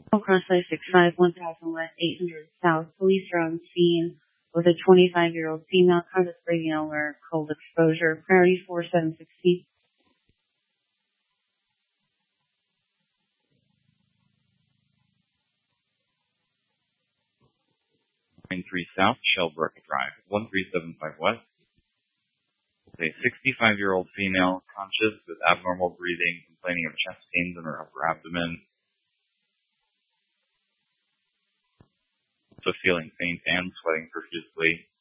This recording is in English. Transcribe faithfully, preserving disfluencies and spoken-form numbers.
Across I sixty-five, one thousand West, eight hundred South. Police are on scene with a twenty-five-year-old female conscious breathing alert, cold exposure. Priority four seven sixty. nine three South, Shellbrook Drive, one three seven five West. A sixty-five-year-old female conscious with abnormal breathing, complaining of chest pains in her upper abdomen. Also feeling faint and sweating profusely.